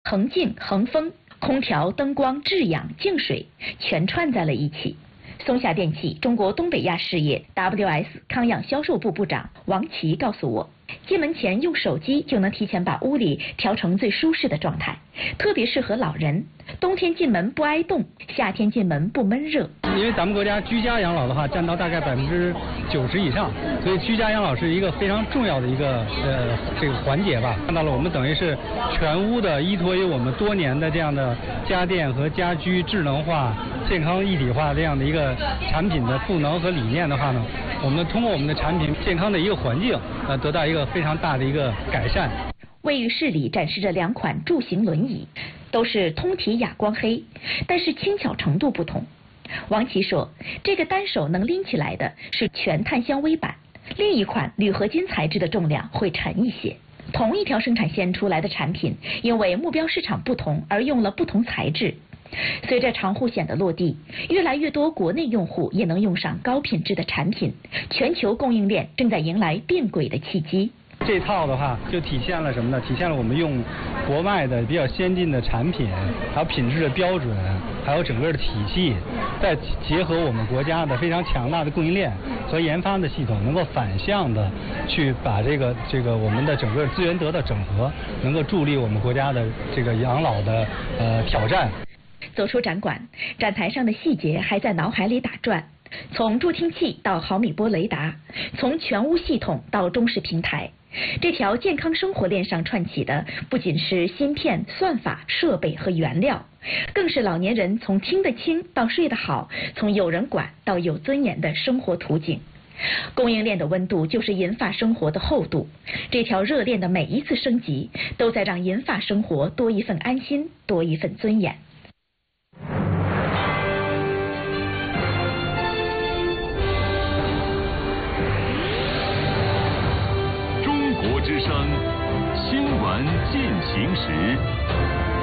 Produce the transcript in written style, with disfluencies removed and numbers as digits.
恒净、恒风、空调、灯光、制氧、净水全串在了一起。松下电器中国东北亚事业 WS 康养销售部部长王琦告诉我，进门前用手机就能提前把屋里调成最舒适的状态，特别适合老人。冬天进门不挨冻，夏天进门不闷热。 因为咱们国家居家养老的话占到大概90%以上，所以居家养老是一个非常重要的一个这个环节吧。看到了，我们等于是全屋的依托于我们多年的这样的家电和家居智能化、健康一体化这样的一个产品的赋能和理念的话呢，我们通过我们的产品健康的一个环境，得到一个非常大的一个改善。 卫浴室里展示着2款助行轮椅，都是通体哑光黑，但是轻巧程度不同。王琦说，这个单手能拎起来的是全碳纤维板，另一款铝合金材质的重量会沉一些。同一条生产线出来的产品，因为目标市场不同而用了不同材质。随着长护险的落地，越来越多国内用户也能用上高品质的产品，全球供应链正在迎来变轨的契机。 这套的话就体现了什么呢？体现了我们用国外的比较先进的产品，还有品质的标准，还有整个的体系，再结合我们国家的非常强大的供应链和研发的系统，能够反向的去把这个我们的整个资源得到整合，能够助力我们国家的这个养老的挑战。 走出展馆，展台上的细节还在脑海里打转。从助听器到毫米波雷达，从全屋系统到中式平台，这条健康生活链上串起的不仅是芯片、算法、设备和原料，更是老年人从听得清到睡得好，从有人管到有尊严的生活图景。供应链的温度就是银发生活的厚度，这条热链的每一次升级，都在让银发生活多一份安心，多一份尊严。 之声新闻进行时。